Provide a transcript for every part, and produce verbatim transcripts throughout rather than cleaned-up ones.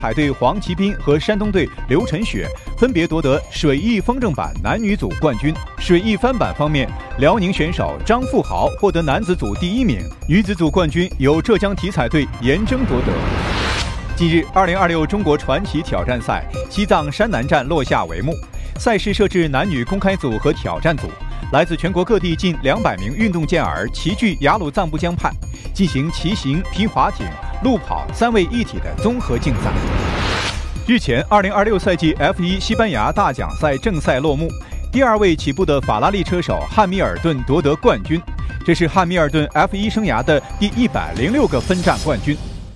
海队黄奇斌和山东队刘晨雪分别夺得水翼风筝板男女组冠军。水翼翻板方面，辽宁选手张富豪获得男子组第一名，女子组冠军由浙江体彩队严铮夺得。近日，二零二六中国传奇挑战赛西藏山南站落下帷幕。赛事设置男女公开组和挑战组，来自全国各地近两百名运动健儿齐聚雅鲁藏布江畔，进行骑行、皮划艇、路跑三位一体的综合竞赛。日前，二零二六赛季 F 一 西班牙大奖赛正赛落幕，第二位起步的法拉利车手汉密尔顿夺得冠军，这是汉密尔顿 F 一 生涯的第一百零六个分站冠军。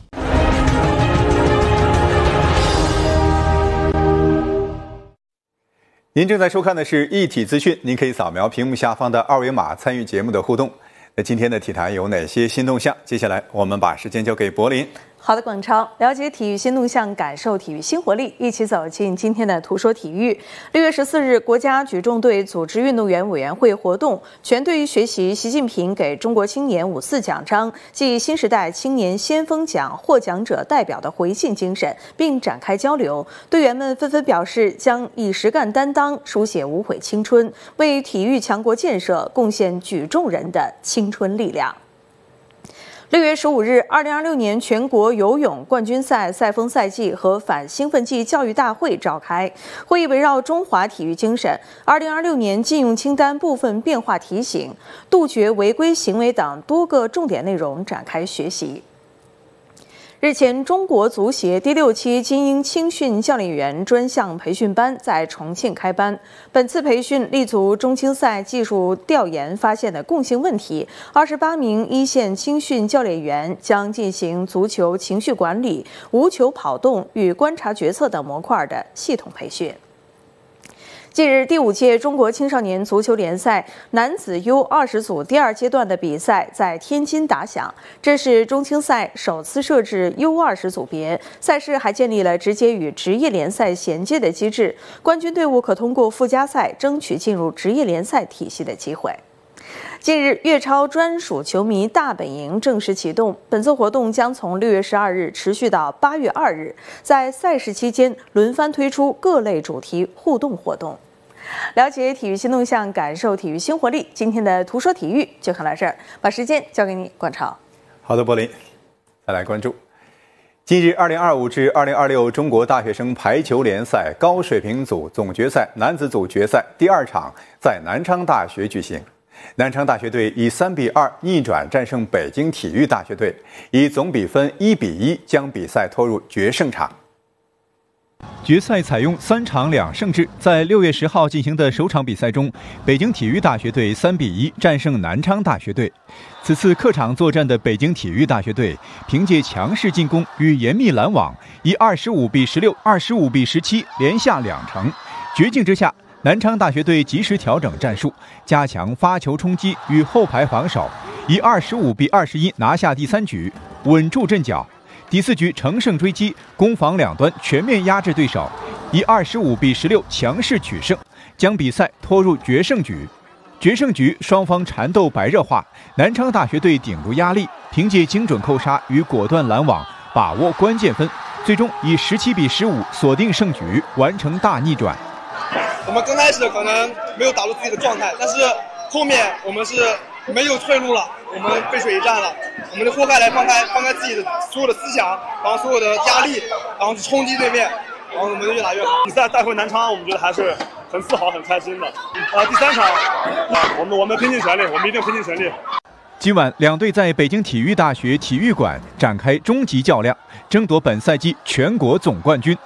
您正在收看的是一体资讯，您可以扫描屏幕下方的二维码参与节目的互动。那今天的体坛有哪些新动向？接下来我们把时间交给柏林。 好的，广超，了解体育新动向，感受体育新活力，一起走进今天的图说体育。六月十四日，国家举重队组织运动员委员会活动，全队学习习近平给中国青年五四奖章暨新时代青年先锋奖获奖者代表的回信精神，并展开交流。队员们纷纷表示将以实干担当，书写无悔青春，为体育强国建设贡献举重人的青春力量。六月十五日，二零二六年全国游泳冠军赛赛风赛季和反兴奋剂教育大会召开。会议围绕中华体育精神、二零二六年禁用清单部分变化提醒、杜绝违规行为等多个重点内容展开学习。日前，中国足协第六期精英青训教练员专项培训班在重庆开班。本次培训立足中青赛技术调研发现的共性问题，二十八名一线青训教练员将进行足球情绪管理、无球跑动与观察决策等模块的系统培训。近日，第五届中国青少年足球联赛男子 U 二十 组第二阶段的比赛在天津打响，这是中青赛首次设置 U 二十 组别，赛事还建立了直接与职业联赛衔接的机制，冠军队伍可通过附加赛争取进入职业联赛体系的机会。近日，粤超专属球迷大本营正式启动。本次活动将从六月十二日持续到八月二日，在赛事期间轮番推出各类主题互动活动。了解体育新动向，感受体育新活力。今天的图说体育就看到这儿，把时间交给你，广超。 好的，柏林，再来关注。近日，二零二五至二零二六中国大学生排球联赛高水平组总决赛男子组决赛第二场在南昌大学举行。南昌大学队以三比二逆转战胜北京体育大学队，以总比分一比一将比赛拖入决胜场。决赛采用三场两胜制，在六月十号进行的首场比赛中，北京体育大学队三比一战胜南昌大学队。此次客场作战的北京体育大学队，凭借强势进攻与严密拦网，以二十五比十六、二十五比十七连下两城。绝境之下，南昌大学队及时调整战术，加强发球冲击与后排防守，以二十五比二十一拿下第三局，稳住阵脚。第四局乘胜追击，攻防两端全面压制对手，以二十五比十六强势取胜，将比赛拖入决胜局。决胜局双方缠斗白热化，南昌大学队顶住压力，凭借精准扣杀与果断拦网，把握关键分，最终以十七比十五锁定胜局，完成大逆转。 我们刚开始可能没有打入自己的状态，但是后面我们是没有退路了，我们背水一战了，我们就豁开来放开放开自己的所有的思想，然后所有的压力，然后去冲击对面，然后我们就越打越好。 比赛带回南昌，我们觉得还是很自豪很开心的。啊，第三场，我们我们拼尽全力，我们一定拼尽全力。 今晚两队在北京体育大学体育馆展开终极较量，争夺本赛季全国总冠军。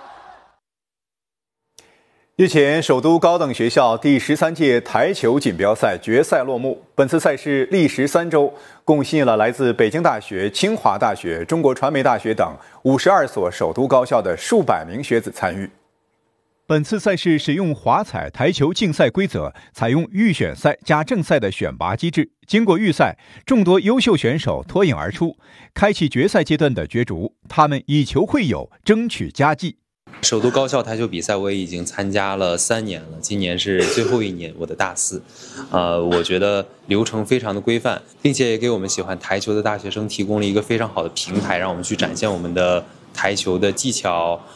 日前，首都高等学校第十三届台球锦标赛决赛落幕。本次赛事历时三周，共吸引了来自北京大学、清华大学、中国传媒大学等五十二所首都高校的数百名学子参与。本次赛事使用华彩台球竞赛规则，采用预选赛加正赛的选拔机制。经过预赛，众多优秀选手脱颖而出，开启决赛阶段的角逐。他们以球会友，争取佳绩。 首都高校台球比赛我也已经参加了三年了，今年是最后一年，我的大四。呃，我觉得流程非常的规范，并且也给我们喜欢台球的大学生提供了一个非常好的平台，让我们去展现我们的台球的技巧，